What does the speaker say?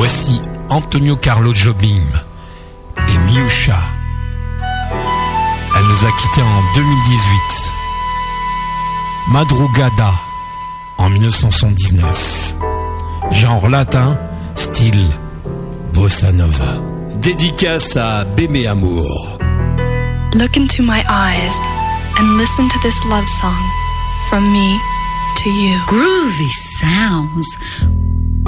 Voici Antonio Carlo Jobim et Miúcha. Elle nous a quittés en 2018. Madrugada en 1979. Genre latin, style bossa nova. Dédicace à Bébé Amour. Look into my eyes and listen to this love song from me to you. Groovy sounds